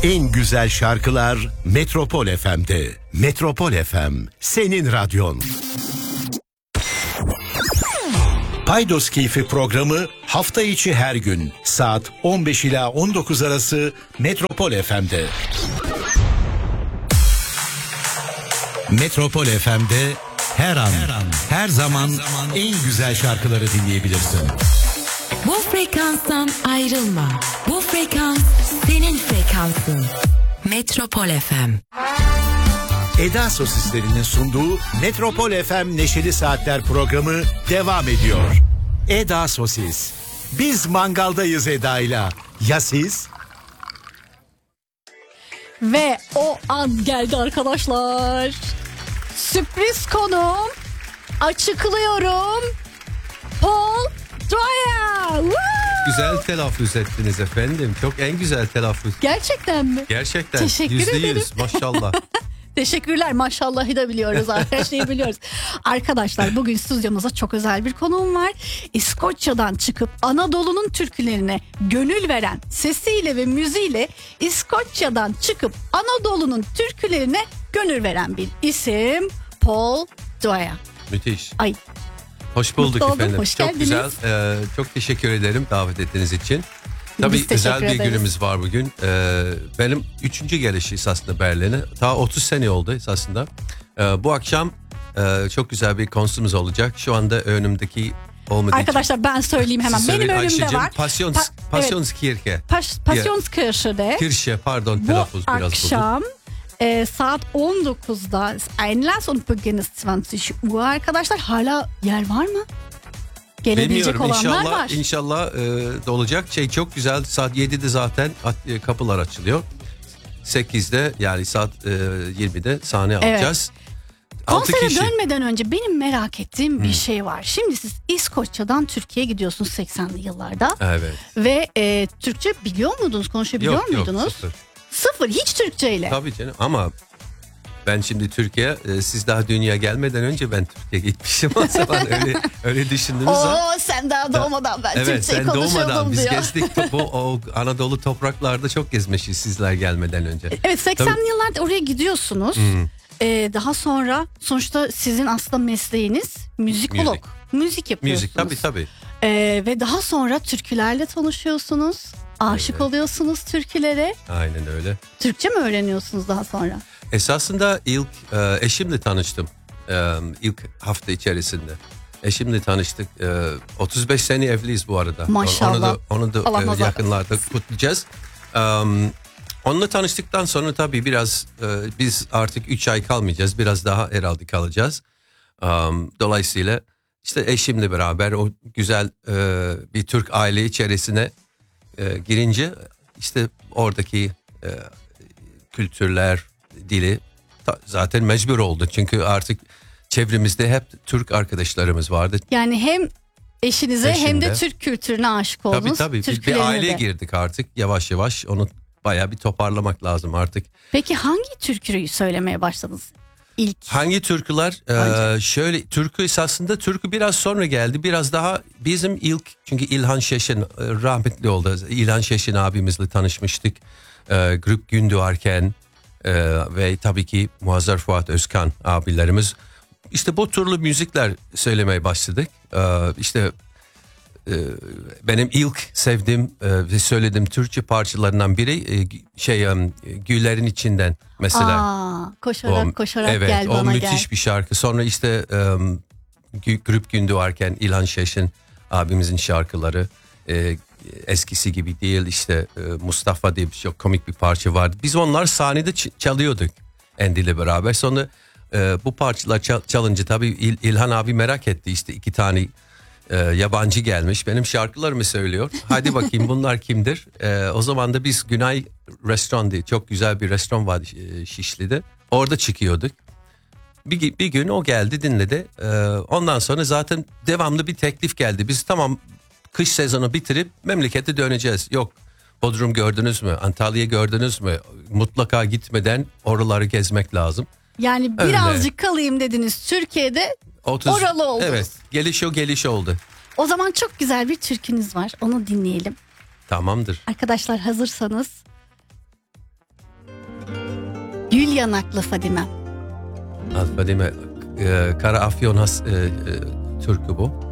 En güzel şarkılar Metropol FM'de. Metropol FM senin radyon. Paydos Keyfi programı hafta içi her gün saat 15 ila 19 arası Metropol FM'de. Metropol FM'de her an, her zaman en güzel şarkıları dinleyebilirsin. Bu frekanstan ayrılma. Bu frekans senin frekansın. Metropol FM. Eda Sosislerinin sunduğu Metropol FM Neşeli Saatler programı devam ediyor. Eda Sosis. Biz mangaldayız Eda'yla. Ya siz? Ve o an geldi arkadaşlar. Sürpriz konuğum. Açıklıyorum. Paul Dwyer. Güzel telaffuz ettiniz efendim. Çok en güzel telaffuz. Gerçekten mi? Gerçekten. Teşekkür ederim. %100 maşallah. Teşekkürler, maşallahı da biliyoruz, her şeyi biliyoruz. Arkadaşlar bugün stüdyomuzda çok özel bir konuğum var. İskoçya'dan çıkıp Anadolu'nun türkülerine gönül veren, sesiyle ve müziğiyle İskoçya'dan çıkıp Anadolu'nun türkülerine gönül veren bir isim, Paul Dwyer. Müthiş. Ay. Hoş bulduk Mutlu oldum, efendim. hoş Çok geldiniz. güzel. Çok teşekkür ederim davet ettiğiniz için. Tabii Biz özel teşekkür bir ederiz. günümüz var bugün. Benim 3. gelişi esasında Berlin'e. Ta 30 sene oldu esasında. Bu akşam çok güzel bir konserimiz olacak. Şu anda önümdeki olmadığı Arkadaşlar ben söyleyeyim hemen. Siz Benim söyleyin önümde Ayşe'cim. var. Passionskirche. Passionskirche'de. Kirche pardon Bu telaffuz biraz bozuk. akşam saat 19'da Einlass und Beginn ist 20 Uhr arkadaşlar. Hala yer var mı? Gelebilecek Bilmiyorum, olanlar var. İnşallah dolacak. Çok güzel, saat 7'de zaten kapılar açılıyor. 8'de yani saat 20'de sahne alacağız. 6 Konsere kişi. dönmeden önce benim merak ettiğim bir şey var. Şimdi siz İskoçya'dan Türkiye'ye gidiyorsunuz 80'li yıllarda. Evet. Ve Türkçe biliyor muydunuz? Konuşabiliyor muydunuz? Yok, sıfır. Sıfır, hiç Türkçeyle. Tabii canım ama ben şimdi Türkiye, siz daha dünya gelmeden önce ben Türkiye'ye gitmişim. O zaman öyle düşündünüz. Oo, sen daha doğmadan ben Evet, Türkçe sen konuşuyordum doğmadan biz diyor. gezdik. O Anadolu topraklarda çok gezmişiz sizler gelmeden önce. Evet, 80'li Tabii. yıllarda oraya gidiyorsunuz. Daha sonra sonuçta sizin aslında mesleğiniz müzikolog. Müzik yapıyorsunuz. Müzik tabii. Ve daha sonra türkülerle tanışıyorsunuz. Aşık oluyorsunuz türkülere. Aynen öyle. Türkçe mi öğreniyorsunuz daha sonra? Esasında ilk eşimle tanıştım. İlk hafta içerisinde. Eşimle tanıştık. 35 sene evliyiz bu arada. Maşallah. Onu da Allah nazar yakınlarda kutlayacağız. Onunla tanıştıktan sonra tabii biraz biz artık 3 ay kalmayacağız. Biraz daha herhalde kalacağız. Dolayısıyla işte eşimle beraber o güzel bir Türk aile içerisine girince işte oradaki kültürler, dili zaten mecbur oldu. Çünkü artık çevremizde hep Türk arkadaşlarımız vardı. Yani hem eşinize hem de Eşimle. Türk kültürüne aşık oldunuz. Tabii bir türkülerine aileye de. girdik artık yavaş yavaş. Onu bayağı bir toparlamak lazım artık. Peki hangi türküyü söylemeye başladınız ilk? Hangi türküler? Şöyle türkü esasında türkü biraz sonra geldi. Biraz daha bizim ilk, çünkü İlhan Şeşin rahmetli oldu. İlhan Şeşin abimizle tanışmıştık. Grup Gündoğarken ve tabii ki Muazzar Fuat Özkan abilerimiz. İşte bu türlü müzikler söylemeye başladık. İşte benim ilk sevdiğim ve söylediğim Türkçe parçalarından biri Güllerin içinden mesela. Koşarak evet, gel bana o gel. müthiş bir şarkı. Sonra işte Grup Gündoğarken İlhan Şeşin abimizin şarkıları eskisi gibi değil. İşte Mustafa diye çok komik bir parça vardı. Biz onlar sahnede çalıyorduk Andy ile beraber. Sonra bu parçalar çalınca tabii İlhan abi merak etti, işte 2 tane yabancı gelmiş benim şarkılarımı söylüyor. Hadi bakayım bunlar kimdir? O zaman da biz Günay Restoran diye çok güzel bir restoran vardı Şişli'de. Orada çıkıyorduk. Bir gün o geldi, dinledi. Ondan sonra zaten devamlı bir teklif geldi. Biz tamam, kış sezonu bitirip memlekete döneceğiz. Yok, Bodrum gördünüz mü? Antalya gördünüz mü? Mutlaka gitmeden oraları gezmek lazım. Yani birazcık kalayım dediniz Türkiye'de, 30, oralı oldunuz. Evet, geliş oldu. O zaman çok güzel bir türkünüz var, onu dinleyelim. Tamamdır. Arkadaşlar hazırsanız Gül yanaklı Fadime. Fadime, Kara Afyon türkü bu.